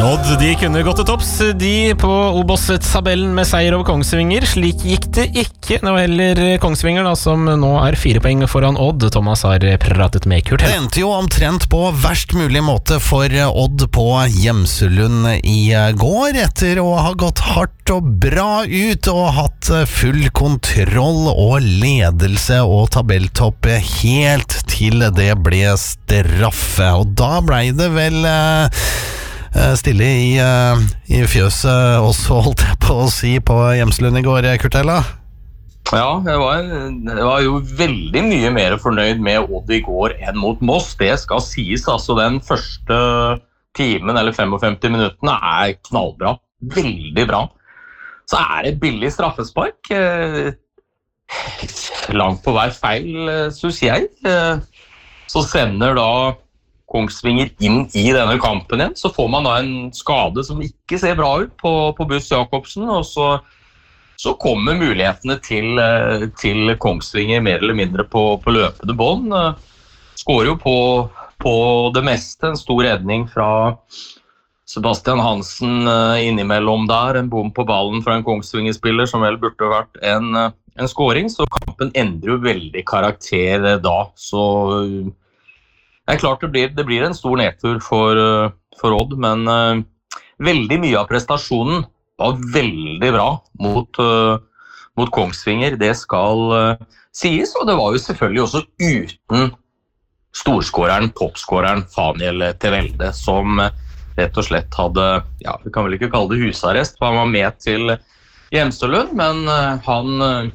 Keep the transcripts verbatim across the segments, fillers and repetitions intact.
Odd, de kunne gått til topps, de på Obos-tabellen med seier over Kongsvinger. Slik gikk det ikke. Det var heller Kongsvinger da, som nå er fire poeng foran Odd. Thomas har pratet med Kurt. Det endte jo omtrent på verst mulig måte for Odd på Gjemselund i går, etter å ha gått hardt og bra ut og hatt full kontroll og ledelse og tabelltopp helt til det ble straffe. Og da ble det vel eh, stille i, uh, i fjøset også, holdt jeg på å si, på Gjemselund i går, Kurtella? Ja, jeg var, jeg var jo veldig mye mer fornøyd med Odd i går enn mot Moss. Det skal sies, altså den første timen eller femtifem minuttene er knallbra. Veldig bra. Så er det billig straffespark. Eh, langt på vei feil, synes jeg. Eh, så sender da Kongsvinger inn i denne kampen igjen, så får man da en skade som ikke ser bra ut på, på Buss Jakobsen, og så, så kommer mulighetene til, til Kongsvinger mer eller mindre på, på løpende bånd. Skårer jo på, på det meste, en stor redning fra Sebastian Hansen innimellom der, en bom på ballen fra en Kongsvinger-spiller som vel burde vært en, en skåring, så kampen endrer jo veldig karakter da, så det er klart det blir, det blir en stor nedtur for, for Odd, men uh, veldig mye av prestasjonen var veldig bra mot, uh, mot Kongsvinger. Det skal uh, sies, og det var jo selvfølgelig også uten storskåreren, toppskåreren Faniel Tevelde, som rett og slett hadde, ja, vi kan vel ikke kalle det husarrest, for han var med til Gjemselund, men uh, han uh,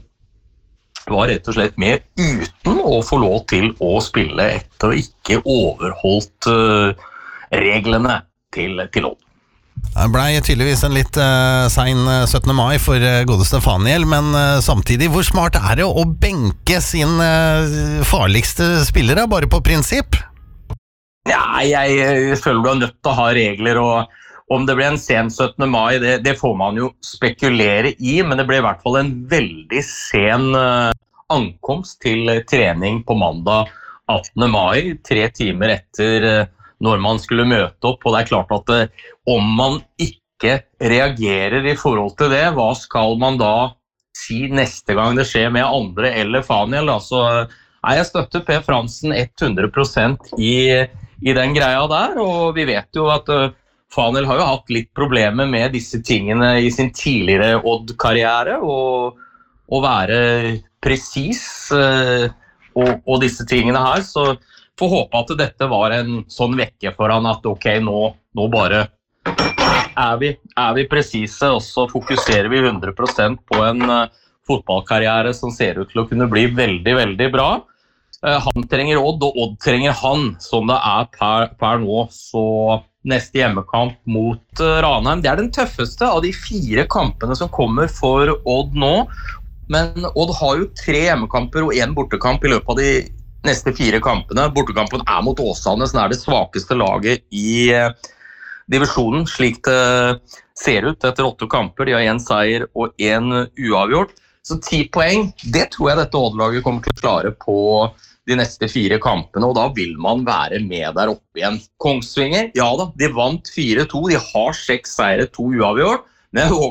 var rett og slett med uten å få lov til å spille etter å ikke overholdt uh, reglene til, til Odd. Det ble tydeligvis en litt uh, sein syttende mai for uh, godeste Faniel, men uh, samtidig, hvor smart er det å benke sin uh, farligste spillere, bare på prinsipp? Ja, jeg, jeg føler du er nødt til å ha regler, og om det ble en sen syttende mai, det, det får man jo spekulere i, men det ble i hvert fall en veldig sen uh, ankomst til uh, trening på mandag attende mai, tre timer etter uh, når man skulle møte opp, og det er klart at uh, om man ikke reagerer i forhold til det, hva skal man da si neste gang det skjer med andre eller Faniel? Altså, uh, jeg støtter Per Fransen hundre prosent i, i den greia der, og vi vet jo at uh, Faniel har jo hatt litt problemer med disse tingene i sin tidligere Odd-karriere, og å være presis uh, og, og disse tingene her, så får håpe at dette var en sånn vekke for han at ok, nå, nå bare er vi, er vi presise, og så fokuserer vi hundre prosent på en uh, fotballkarriere som ser ut til å kunne bli veldig, veldig bra. Uh, han trenger Odd, og Odd trenger han, som det er per, per nå, så neste hjemmekamp mot uh, Ranheim. Det er den tøffeste av de fire kampene som kommer for Odd nå, men Odd har jo tre hjemmekamper og en bortekamp i løpet av de neste fire kampene. Bortekampen er mot Åsane, som er det svakeste laget i uh, divisjonen, slik det ser ut etter åtte kamper. De har en seier og en uavgjort. Så ti poeng, det tror jeg dette Odd-laget kommer til å klare på de neste fire kampene, og da vil man være med der oppe igjen. Kongsvinger, ja da, de vant fire to, de har seks seire, to uavgjort, men